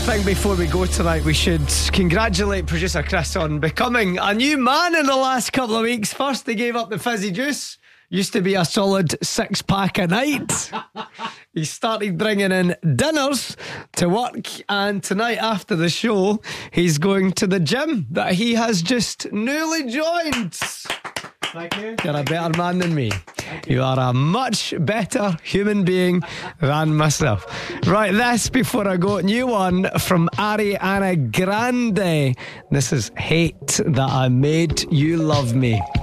think before we go tonight, we should congratulate producer Chris on becoming a new man in the last couple of weeks. First, he gave up the fizzy juice. Used to be a solid 6-pack a night. He started bringing in dinners to work, and tonight after the show, he's going to the gym that he has just newly joined. Thank you. You're a better man than me. You are a much better human being than myself. Right, this before I go, new one from Ariana Grande. This is Hate That I Made You Love Me.